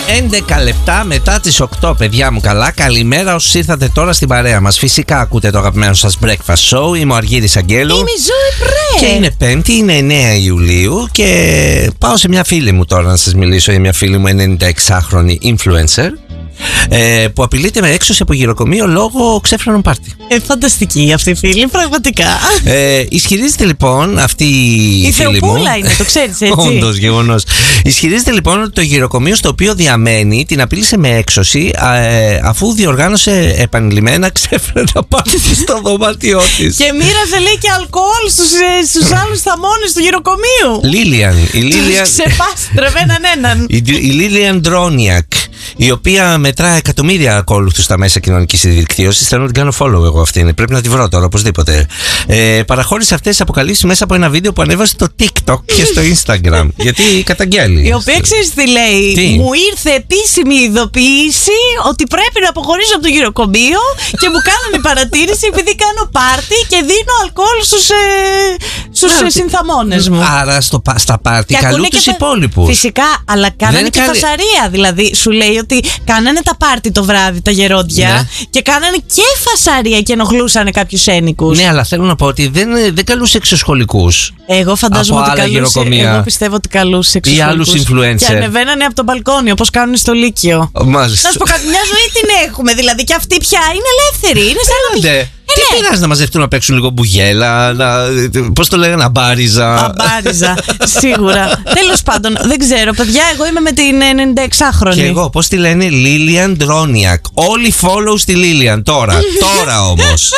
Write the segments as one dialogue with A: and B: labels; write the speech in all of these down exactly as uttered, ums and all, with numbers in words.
A: έντεκα λεπτά μετά τις οκτώ, παιδιά μου καλά. Καλημέρα όσους ήρθατε τώρα στην παρέα μας. Φυσικά ακούτε το αγαπημένο σας Breakfast Show. Είμαι ο Αργύρης Αγγέλου.
B: Είμαι η Ζωή Πρέ.
A: Και είναι Πέμπτη, είναι εννέα Ιουλίου. Και πάω σε μια φίλη μου τώρα να σας μιλήσω για μια φίλη μου ενενηνταεξάχρονη influencer. Ε, που απειλείται με έξωση από γυροκομείο λόγω ξέφρενων πάρτι.
B: Ε, φανταστική αυτή η φίλη, πραγματικά.
A: Ε, ισχυρίζεται λοιπόν αυτή η,
B: η
A: φίλη μου.
B: Θεοπούλα είναι, το ξέρεις έτσι.
A: Όντως, γεγονός. Ισχυρίζεται λοιπόν ότι το γυροκομείο στο οποίο διαμένει την απείλησε με έξωση ε, αφού διοργάνωσε επανειλημμένα ξέφρενα πάρτι στο δωμάτιό της.
B: Και μοίραζε λέει και αλκοόλ στους, στους άλλους θαμώνες του γυροκομείου.
A: Λίλιαν. Η Λίλιαν.
B: Ξεπάστρευε έναν έναν.
A: Η, η Λίλιαν Ντρόνιακ, η οποία μετρά εκατομμύρια ακόλουθους στα μέσα κοινωνικής δικτύωσης. Θέλω να την κάνω follow εγώ αυτήν. Πρέπει να τη βρω τώρα οπωσδήποτε. Ε, παραχώρησε αυτές τις αποκαλύψεις μέσα από ένα βίντεο που ανέβασε στο TikTok και στο Instagram. Γιατί καταγγέλει.
B: Η οποία ξέρεις τι λέει.
A: Τι?
B: Μου ήρθε επίσημη ειδοποίηση ότι πρέπει να αποχωρήσω από το γυροκομείο και μου κάνανε παρατήρηση επειδή κάνω πάρτι και δίνω αλκοόλ στους, ε, στους ε, συνθαμώνες μου.
A: Άρα στο, στα πάρτι καλούν τους
B: τα...
A: υπόλοιπους.
B: Φυσικά, αλλά κάνανε
A: Δεν
B: και
A: καλή...
B: φασαρία. Δηλαδή σου λέει ότι κάνανε τα πάρτι το βράδυ τα γερόντια, ναι, και κάνανε και φασαρία και ενοχλούσαν κάποιους ένοικους.
A: Ναι, αλλά θέλω να πω ότι δεν, δεν καλούσε εξωσχολικούς.
B: Εγώ φαντάζομαι ότι καλούσε.
A: Γεροκομεία.
B: Εγώ πιστεύω ότι καλούσε εξωσχολικούς.
A: Ή άλλους influencer.
B: Και ανεβαίνανε από τον μπαλκόνι όπως κάνουν στο Λύκειο.
A: Μάλιστα.
B: Να σου πω κάτι, μια ζωή την έχουμε. Δηλαδή και αυτοί πια είναι ελεύθεροι. Είναι σαν να.
A: Τι ναι. πειράζει να μαζευτούν να παίξουν λίγο μπουγέλα, να, πώς το λέγανε, αμπάριζα.
B: Αμπάριζα, σίγουρα. Τέλος πάντων, δεν ξέρω, παιδιά, εγώ είμαι με την ενενηνταεξάχρονη.
A: Και εγώ, πώς τη λένε, Λίλιαν Ντρόνιακ. Όλοι follow στη Λίλιαν τώρα, τώρα όμως.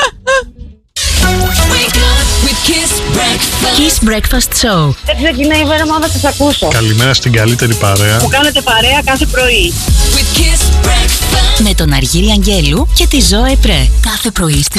C: Kiss Breakfast Show.
D: Δεν ξεκινάει η μέρα μου, θα σας ακούσω.
E: Καλημέρα στην καλύτερη παρέα.
D: Που κάνετε παρέα κάθε πρωί.
C: Με τον Αργύρη Αγγέλου και τη Ζωή Πρέ. Κάθε πρωί στις